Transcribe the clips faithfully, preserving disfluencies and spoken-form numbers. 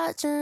watching.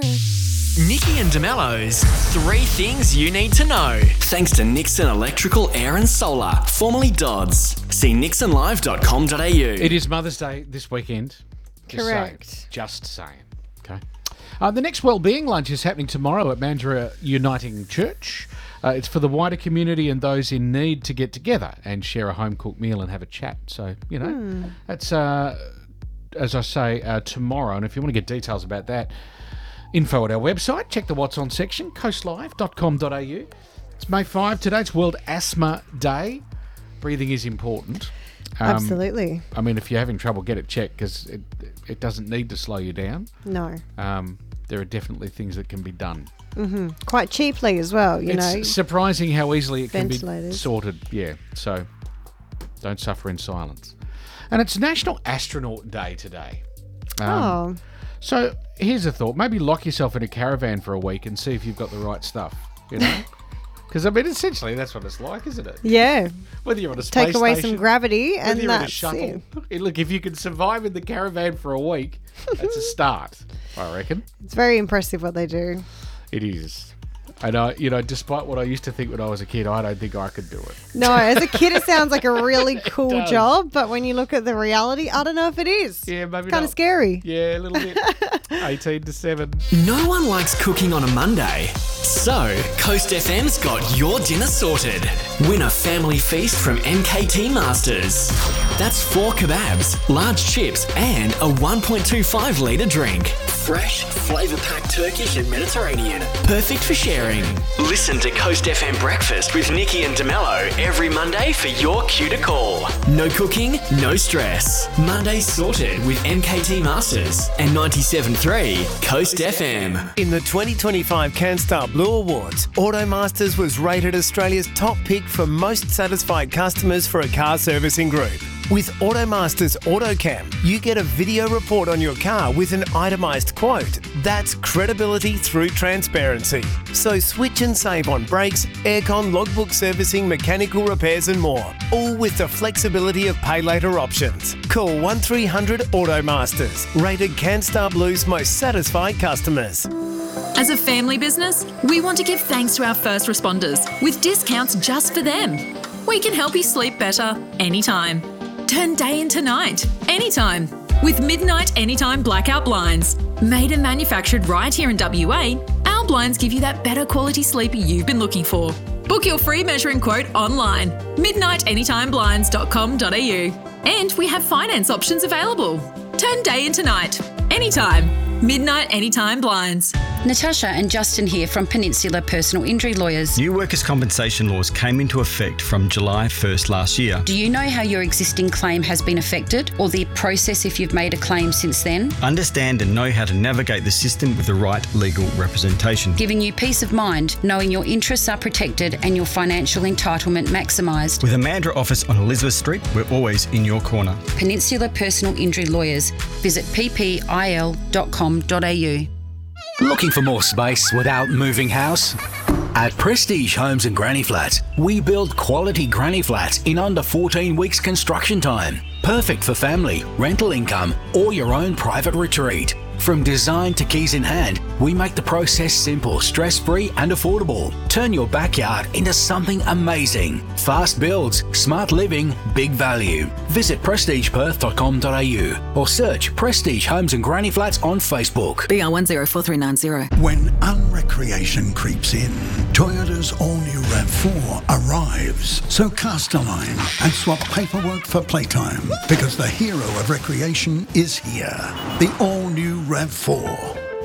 Nikki and DeMello's Three Things You Need to Know. Thanks to Nixon Electrical, Air and Solar, formerly Dodds. See nixon live dot com dot a u. It is Mother's Day this weekend. Just Correct. Saying. Just saying. Okay. Uh, the next Wellbeing Lunch is happening tomorrow at Mandurah Uniting Church. Uh, it's for the wider community and those in need to get together and share a home-cooked meal and have a chat. So, you know, Hmm. that's, uh, as I say, uh, tomorrow. And if you want to get details about that, info at our website. Check the What's On section, coast live dot com dot a u. It's May fifth today. It's World Asthma Day. Breathing is important. Um, Absolutely. I mean, if you're having trouble, get it checked because it, it doesn't need to slow you down. No. Um, there are definitely things that can be done. Mm-hmm. Quite cheaply as well, you it's know. surprising how easily it can be Ventilators. sorted. Yeah, so don't suffer in silence. And it's National Astronaut Day today. Um, oh. So here's a thought. Maybe lock yourself in a caravan for a week and see if you've got the right stuff, you know? Because, I mean, essentially that's what it's like, isn't it? Yeah. Whether you're on a space Take away station, some gravity whether and you're in a that's shuttle. it. Hey, look, if you can survive in the caravan for a week, that's a start, I reckon. It's very impressive what they do. It is. And, I, you know, despite what I used to think when I was a kid, I don't think I could do it. No, as a kid it sounds like a really cool does. job, but when you look at the reality, I don't know if it is. Yeah, maybe Kind not. of scary. Yeah, a little bit. eighteen to seven. No one likes cooking on a Monday. So, Coast F M's got your dinner sorted. Win a family feast from M K T Masters. That's four kebabs, large chips, and a one point two five litre drink. Fresh, flavour-packed Turkish and Mediterranean. Perfect for sharing. Listen to Coast F M Breakfast with Nikki and DeMello every Monday for your cue to call. No cooking, no stress. Mondays sorted with M K T Masters and ninety-seven point three Coast F M. In the twenty twenty-five CanStar Blue Awards, Automasters was rated Australia's top pick for most satisfied customers for a car servicing group. With Automasters AutoCam, you get a video report on your car with an itemised quote. That's credibility through transparency. So switch and save on brakes, aircon, logbook servicing, mechanical repairs and more. All with the flexibility of pay later options. Call one three hundred Automasters, rated CanStar Blue's most satisfied customers. As a family business, we want to give thanks to our first responders with discounts just for them. We can help you sleep better anytime. Turn day into night, anytime. With Midnight Anytime Blackout Blinds. Made and manufactured right here in W A, our blinds give you that better quality sleep you've been looking for. Book your free measuring quote online, midnight anytime blinds dot com dot a u. And we have finance options available. Turn day into night, anytime. Midnight Anytime Blinds. Natasha and Justin here from Peninsula Personal Injury Lawyers. New workers' compensation laws came into effect from July first last year. Do you know how your existing claim has been affected or the process if you've made a claim since then? Understand and know how to navigate the system with the right legal representation. Giving you peace of mind, knowing your interests are protected and your financial entitlement maximised. With a Mandurah office on Elizabeth Street, we're always in your corner. Peninsula Personal Injury Lawyers. Visit p p i l dot com dot a u. Looking for more space without moving house? At Prestige Homes and Granny Flats, we build quality granny flats in under fourteen weeks construction time. Perfect for family, rental income, or your own private retreat. From design to keys in hand, we make the process simple, stress-free and affordable. Turn your backyard into something amazing. Fast builds, smart living, big value. Visit prestige perth dot com dot a u or search Prestige Homes and Granny Flats on Facebook. B R one zero four three nine zero. When unrecreation creeps in, Toyota's all-new RAV four arrives. So cast a line and swap paperwork for playtime, because the hero of recreation is here. The all-new RAV four.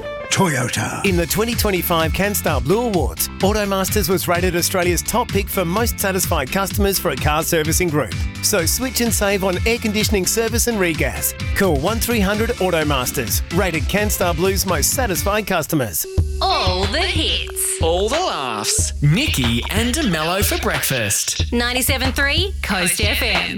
Toyota. In the twenty twenty-five CanStar Blue Awards, Automasters was rated Australia's top pick for most satisfied customers for a car servicing group. So switch and save on air conditioning service and regas. Call one three hundred Automasters, rated CanStar Blue's most satisfied customers. All the hits. All the laughs. Nikki and DeMello for breakfast. ninety-seven point three Coast F M.